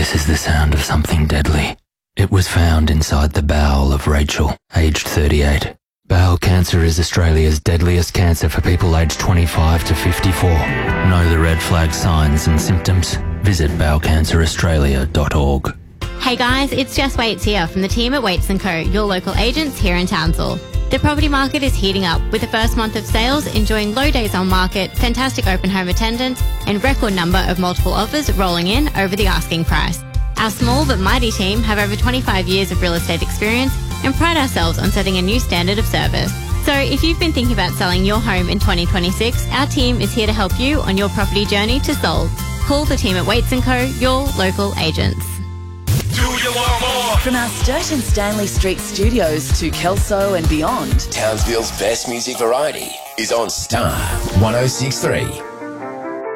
This is the sound of something deadly. It was found inside the bowel of Rachel, aged 38. Bowel cancer is Australia's deadliest cancer for people aged 25 to 54. Know the red flag signs and symptoms? Visit bowelcanceraustralia.org. Hey guys, it's Jess Waits here from the team at Waits & Co, your local agents here in Townsville. The property market is heating up with the first month of sales enjoying low days on market, fantastic open home attendance and record number of multiple offers rolling in over the asking price. Our small but mighty team have over 25 years of real estate experience and pride ourselves on setting a new standard of service. So if you've been thinking about selling your home in 2026, our team is here to help you on your property journey to sold. Call the team at Waits & Co, your local agents. Do you want more? From our Sturt and Stanley Street studios to Kelso and beyond, Townsville's best music variety is on Star 106.3.